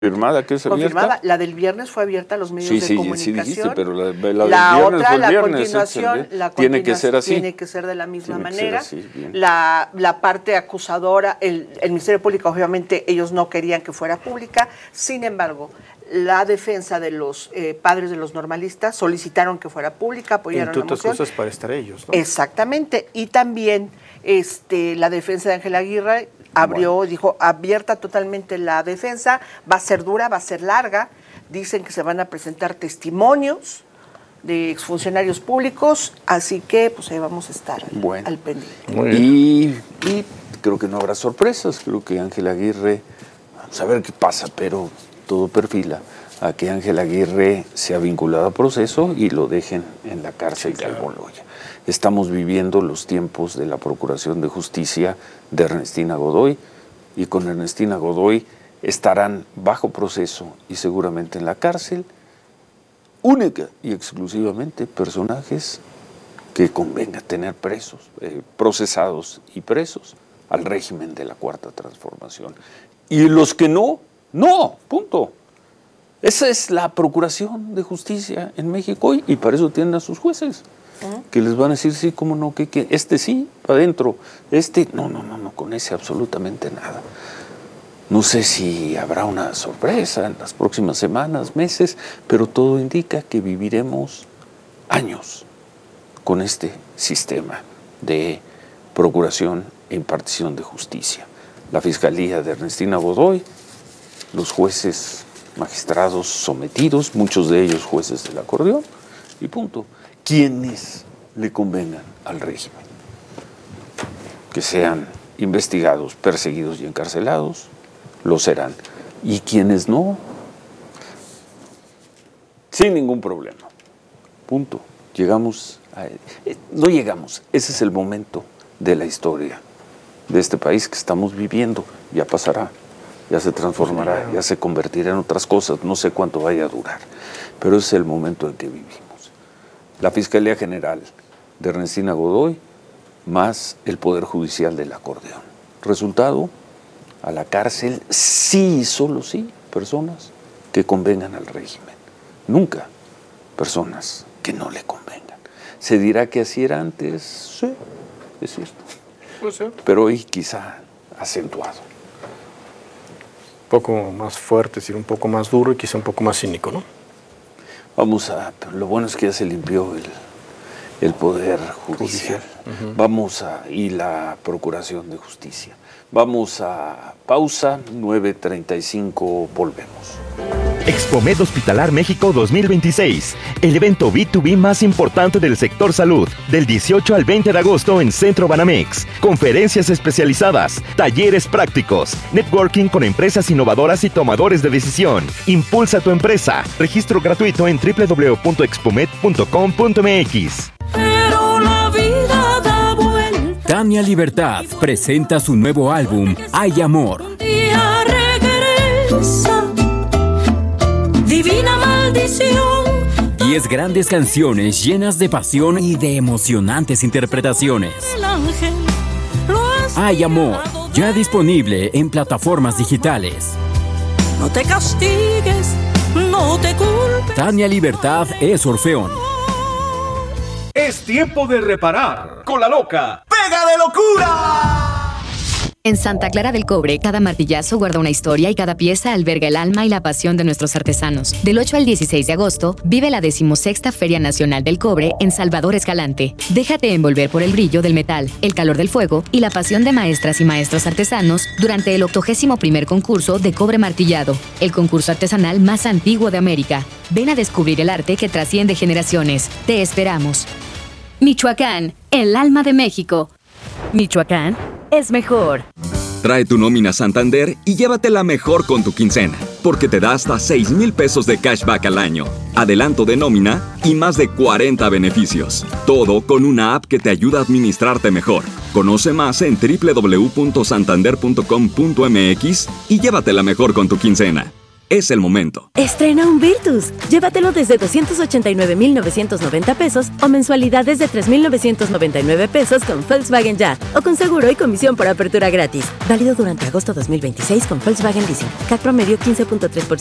¿Confirmada que es abierta? Confirmada. La del viernes fue abierta a los medios de comunicación. Sí, dijiste, pero la del viernes otra, fue el la viernes. Continuación, Tiene que ser así. Tiene que ser de la misma manera. La parte acusadora, el Ministerio Público, obviamente, ellos no querían que fuera pública. Sin embargo, la defensa de los padres de los normalistas solicitaron que fuera pública, apoyaron la moción. Entre otras cosas para estar ellos, ¿no? Exactamente. Y también la defensa de Ángel Aguirre dijo, abierta totalmente la defensa, va a ser dura, va a ser larga. Dicen que se van a presentar testimonios de exfuncionarios públicos, así que pues ahí vamos a estar al pendiente. Y creo que no habrá sorpresas, creo que Ángel Aguirre, vamos a ver qué pasa, pero todo perfila a que Ángel Aguirre sea vinculado a proceso y lo dejen en la cárcel de Almoloya. Estamos viviendo los tiempos de la Procuración de Justicia de Ernestina Godoy, y con Ernestina Godoy estarán bajo proceso y seguramente en la cárcel, única y exclusivamente personajes que convenga tener presos, procesados y presos al régimen de la Cuarta Transformación. Y los que no, punto. Esa es la Procuración de Justicia en México hoy, y para eso tienen a sus jueces, que les van a decir sí, cómo no, que sí, para adentro, no, con ese absolutamente nada. No sé si habrá una sorpresa en las próximas semanas, meses, pero todo indica que viviremos años con este sistema de procuración e impartición de justicia. La Fiscalía de Ernestina Godoy, los jueces magistrados sometidos, muchos de ellos jueces del acordeón, y punto. Quienes le convengan al régimen, que sean investigados, perseguidos y encarcelados, lo serán. Y quienes no, sin ningún problema. Punto. No llegamos. Ese es el momento de la historia de este país que estamos viviendo. Ya pasará, ya se transformará, ya se convertirá en otras cosas. No sé cuánto vaya a durar, pero ese es el momento en que vivimos. La Fiscalía General de Ernestina Godoy más el Poder Judicial del acordeón. Resultado, a la cárcel sí, solo sí, personas que convengan al régimen. Nunca personas que no le convengan. ¿Se dirá que así era antes? Sí, es cierto. Puede ser. Pero hoy quizá acentuado. Un poco más fuerte, es decir, un poco más duro y quizá un poco más cínico, ¿no? Lo bueno es que ya se limpió el Poder Judicial. Y la Procuración de Justicia. Vamos a pausa, 9:35, volvemos. Expomed Hospitalar México 2026, el evento B2B más importante del sector salud, del 18 al 20 de agosto en Centro Banamex. Conferencias especializadas, talleres prácticos, networking con empresas innovadoras y tomadores de decisión. Impulsa tu empresa. Registro gratuito en www.expomed.com.mx. Tania Libertad presenta su nuevo álbum, Hay Amor. Divina maldición. 10 grandes canciones llenas de pasión y de emocionantes interpretaciones. Hay Amor, ya disponible en plataformas digitales. No te castigues, no te culpes. Tania Libertad es Orfeón. Es tiempo de reparar con la loca Pega de Locura. En Santa Clara del Cobre, cada martillazo guarda una historia y cada pieza alberga el alma y la pasión de nuestros artesanos. Del 8 al 16 de agosto, vive la 16ª Feria Nacional del Cobre en Salvador Escalante. Déjate envolver por el brillo del metal, el calor del fuego y la pasión de maestras y maestros artesanos durante el 81º concurso de cobre martillado, el concurso artesanal más antiguo de América. Ven a descubrir el arte que trasciende generaciones. Te esperamos. Michoacán, el alma de México. Michoacán es mejor. Trae tu nómina Santander y llévatela mejor con tu quincena, porque te da hasta 6,000 pesos de cashback al año, adelanto de nómina y más de 40 beneficios. Todo con una app que te ayuda a administrarte mejor. Conoce más en www.santander.com.mx y llévatela mejor con tu quincena. es el momento. Estrena un Virtus. Llévatelo desde 289,990 pesos o mensualidades de 3,999 pesos con Volkswagen Ya o con seguro y comisión por apertura gratis. Válido durante agosto 2026 con Volkswagen Leasing. CAC promedio 15.3%.